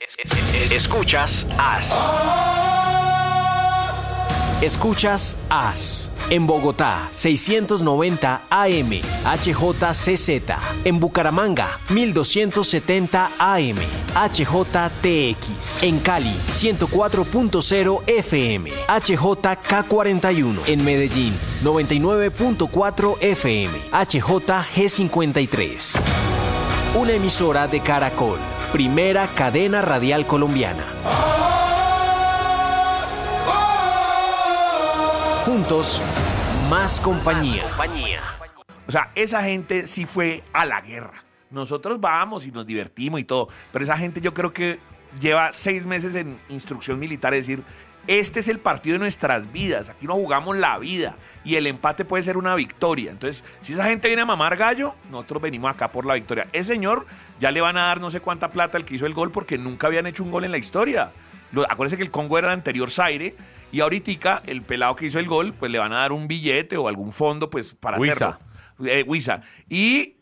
Escuchas AS. Escuchas AS. En Bogotá, 690 AM, HJCZ. En Bucaramanga, 1270 AM, HJTX. En Cali, 104.0 FM, HJK41. En Medellín, 99.4 FM, HJG53. Una emisora de Caracol, primera cadena radial colombiana. Juntos, más compañía. O sea, esa gente sí fue a la guerra. Nosotros vamos y nos divertimos y todo, pero esa gente yo creo que lleva 6 meses en instrucción militar, es decir, este es el partido de nuestras vidas, aquí no jugamos la vida y el empate puede ser una victoria. Entonces, si esa gente viene a mamar gallo, nosotros venimos acá por la victoria. Ese señor ya le van a dar no sé cuánta plata al que hizo el gol porque nunca habían hecho un gol en la historia. Acuérdense que el Congo era el anterior Zaire. Y ahorita el pelado que hizo el gol, pues le van a dar un billete o algún fondo pues para hacerlo. Huiza. Y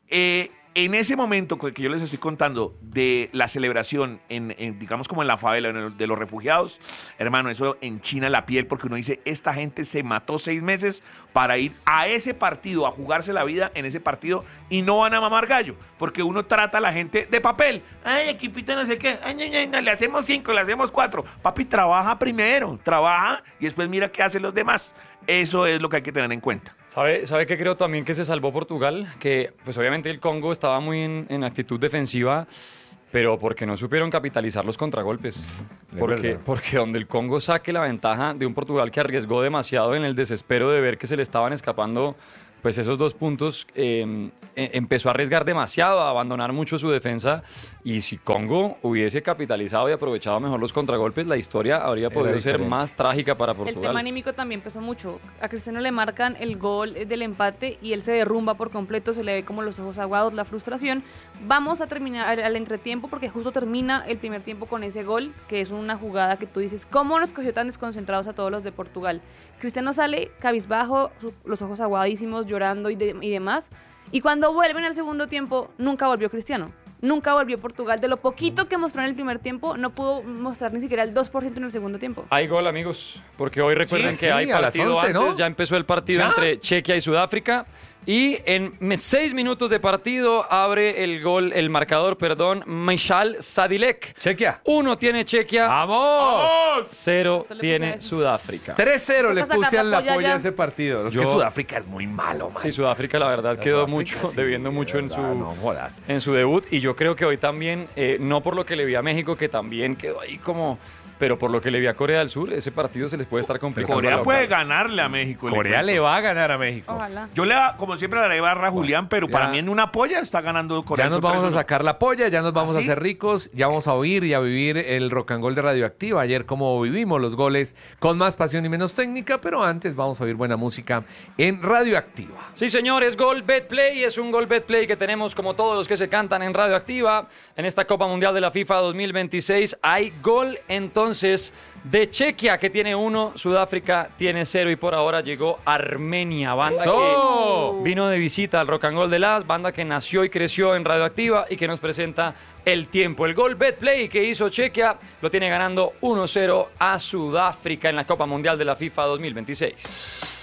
en ese momento que yo les estoy contando de la celebración digamos como en la favela de los refugiados, hermano, eso enchina la piel porque uno dice, esta gente se mató 6 meses para ir a ese partido, a jugarse la vida en ese partido y no van a mamar gallo, porque uno trata a la gente de papel. Ay, equipito no sé qué, no, le hacemos 5, le hacemos 4. Papi, trabaja primero, trabaja y después mira qué hacen los demás. Eso es lo que hay que tener en cuenta. ¿Sabe qué creo también que se salvó Portugal? Que pues obviamente el Congo estaba muy en actitud defensiva, pero porque no supieron capitalizar los contragolpes. Porque donde el Congo saque la ventaja de un Portugal que arriesgó demasiado en el desespero de ver que se le estaban escapando pues esos 2 puntos, empezó a arriesgar demasiado, a abandonar mucho su defensa, y si Congo hubiese capitalizado y aprovechado mejor los contragolpes, la historia habría podido ser más trágica para Portugal. El tema anímico también pesó mucho. A Cristiano le marcan el gol del empate y él se derrumba por completo, se le ve como los ojos aguados, la frustración. Vamos a terminar al entretiempo porque justo termina el primer tiempo con ese gol, que es una jugada que tú dices, ¿cómo nos cogió tan desconcentrados a todos los de Portugal? Cristiano sale cabizbajo, los ojos aguadísimos, llorando y demás. Y cuando vuelven al segundo tiempo, nunca volvió Cristiano. Nunca volvió Portugal. De lo poquito que mostró en el primer tiempo, no pudo mostrar ni siquiera el 2% en el segundo tiempo. Hay gol, amigos, porque hoy recuerden que hay a las partido 11, antes, ¿no? ya empezó el partido entre Chequia y Sudáfrica. Y en 6 minutos de partido abre el marcador, Michal Sadilek. Chequia. 1 tiene Chequia. ¡Vamos! 0 tiene Sudáfrica. 3-0 le puse a la polla ya. a ese partido. Es que Sudáfrica es muy malo, man. Sí, Sudáfrica la verdad quedó debiendo mucho en su debut. Y yo creo que hoy también, no por lo que le vi a México, que también quedó ahí como... Pero por lo que le vi a Corea del Sur, ese partido se les puede estar complicando. Corea puede ganarle a México. Corea le va a ganar a México. Ojalá. Yo como siempre, le barra a Julián, pero para mí en una polla está ganando Corea. Ya nos vamos a sacar la polla, ya nos vamos a ¿sí? hacer ricos, ya vamos a oír y a vivir el rock and roll de Radioactiva. Ayer como vivimos los goles con más pasión y menos técnica, pero antes vamos a oír buena música en Radioactiva. Sí, señores, Gol Betplay es un Gol Betplay que tenemos como todos los que se cantan en Radioactiva. En esta Copa Mundial de la FIFA 2026 hay gol entonces de Chequia, que tiene 1, Sudáfrica tiene 0 y por ahora llegó Armenia, banda que vino de visita al Rock and Roll de las, banda que nació y creció en Radioactiva y que nos presenta el tiempo. El gol Betplay que hizo Chequia lo tiene ganando 1-0 a Sudáfrica en la Copa Mundial de la FIFA 2026.